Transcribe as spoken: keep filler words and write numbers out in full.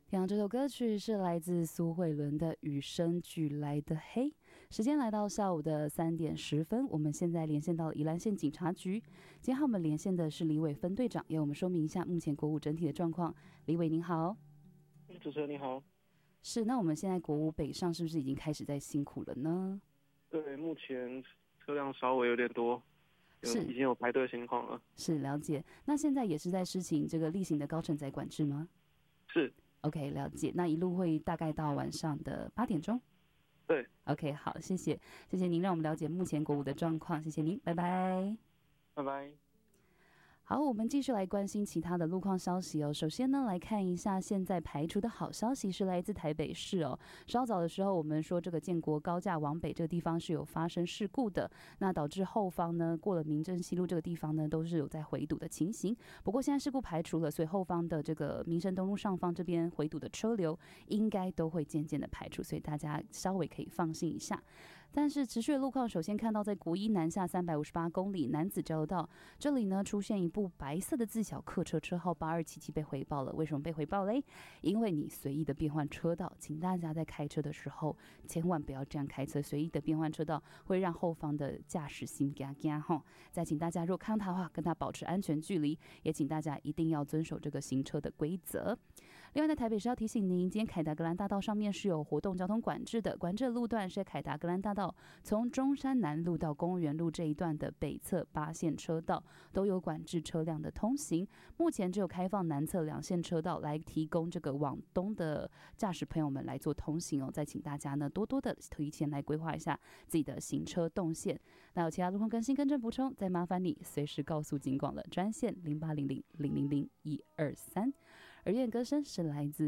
听到这首歌曲是来自苏慧伦的《与生俱来的黑》。时间来到下午的三点十分，我们现在连线到宜兰县警察局。今天和我们连线的是李伟分队长，要我们说明一下目前国五整体的状况。李伟您好。 主持人你好。 是，那我们现在国五北上是不是已经开始在辛苦了呢？ 对，目前车辆稍微有点多，是已经有排队的情况了。 是，了解。那现在也是在施行这个例行的高承载管制吗？ 是。 OK， 了解。那一路会大概到晚上的八点钟。 对。 OK， 好，谢谢，谢谢您让我们了解目前国五的状况，谢谢您，拜拜。 拜拜。 好，我们继续来关心其他的路况消息哦。首先呢，来看一下现在排除的好消息是来自台北市哦。稍早的时候，我们说这个建国高架往北这个地方是有发生事故的，那导致后方呢过了民政西路这个地方呢都是有在回堵的情形。不过现在事故排除了，所以后方的这个民生东路上方这边回堵的车流应该都会渐渐的排除，所以大家稍微可以放心一下。但是持续的路况，首先看到在国一南下三百五十八公里男子交流道这里呢出现一部白色的自小客车，车号八二七七被回报了。为什么被回报嘞？因为你随意的变换车道，请大家在开车的时候千万不要这样开车，随意的变换车道会让后方的驾驶心惊惊哈。再请大家如果看到他的话，跟他保持安全距离，也请大家一定要遵守这个行车的规则。另外在台北市要提醒您，今天凯达格兰大道上面是有活动交通管制的，管制的路段是在凯达格兰大道从中山南路到公园路这一段的北侧八线车道都有管制车辆的通行，目前只有开放南侧两线车道来提供这个往东的驾驶朋友们来做通行哦。再请大家呢多多的提前来规划一下自己的行车动线。那有其他路况更新更正补充，再麻烦你随时告诉警广了专线零八零零零零零一二三。而愿歌声是来自